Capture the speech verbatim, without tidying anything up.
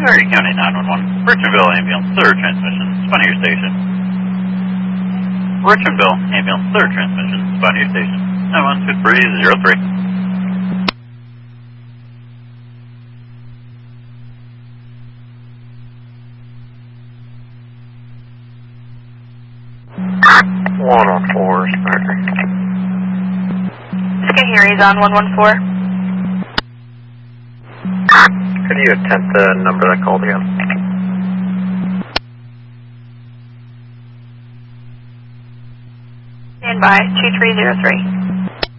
Erie County nine one one. Richardville ambulance, third transmission, respond to your station. Richardville ambulance, third transmission, respond to your station. nine one two three zero three. one one four, Sparker. Skahiris on one one four. Could you attempt the number that called again? Stand by, two three zero three.